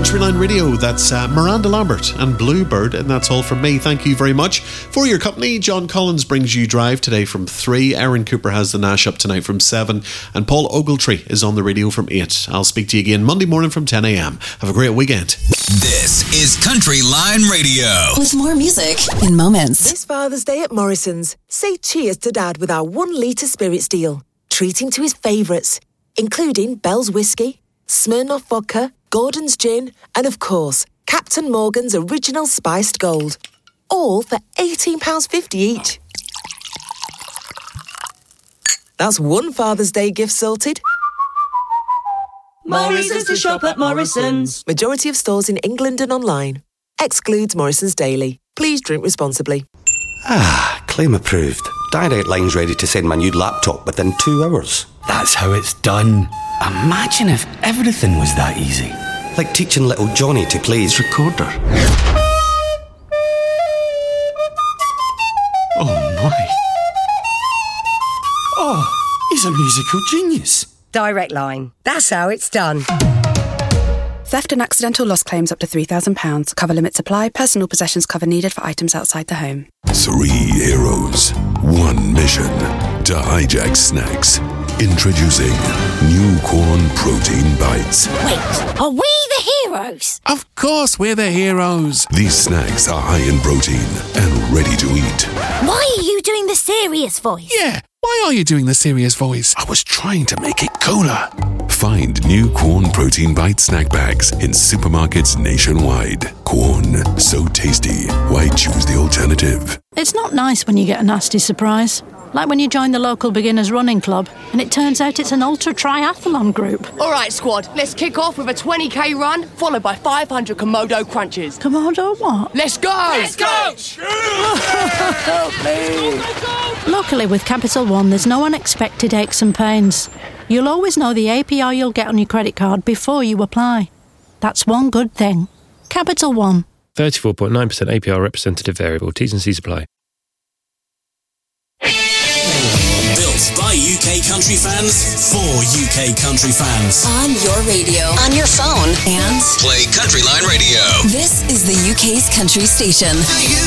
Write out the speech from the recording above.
Countryline Radio. That's Miranda Lambert and Bluebird, and that's all from me. Thank you very much for your company. John Collins brings you Drive today from 3. Aaron Cooper has the Nash Up tonight from 7. And Paul Ogletree is on the radio from 8. I'll speak to you again Monday morning from 10 a.m. Have a great weekend. This is Countryline Radio. With more music in moments. This Father's Day at Morrison's, say cheers to Dad with our 1 litre spirits deal. Treat him to his favourites, including Bell's Whiskey, Smirnoff Vodka, Gordon's Gin, and of course, Captain Morgan's Original Spiced Gold. All for £18.50 each. That's 1 Father's Day gift sorted. Morrison's to shop at Morrison's. Majority of stores in England and online. Excludes Morrison's Daily. Please drink responsibly. Claim approved. Direct Line's ready to send my new laptop within 2 hours. That's how it's done. Imagine if everything was that easy. Like teaching little Johnny to play his recorder. Oh my. Oh, he's a musical genius. Direct Line. That's how it's done. Theft and accidental loss claims up to £3,000. Cover limits apply. Personal possessions cover needed for items outside the home. 3 heroes, 1 mission to hijack snacks. Introducing new Corn Protein Bites. Wait, are we the heroes? Of course we're the heroes. These snacks are high in protein and ready to eat. Why are you doing the serious voice? Yeah, why are you doing the serious voice? I was trying to make it cooler. Find new Corn Protein Bite snack bags in supermarkets nationwide. Corn, so tasty. Why choose the alternative? It's not nice when you get a nasty surprise. Like when you join the local beginners running club and it turns out it's an ultra triathlon group. All right, squad, let's kick off with a 20k run, followed by 500 Komodo crunches. Komodo what? Let's go! Let's go! Help me! Luckily with Capital One, there's no unexpected aches and pains. You'll always know the APR you'll get on your credit card before you apply. That's one good thing. Capital One. 34.9% APR representative variable. T's and C's apply. Built by UK country fans for UK country fans. On your radio, on your phone, and play Countryline Radio. This is the UK's country station.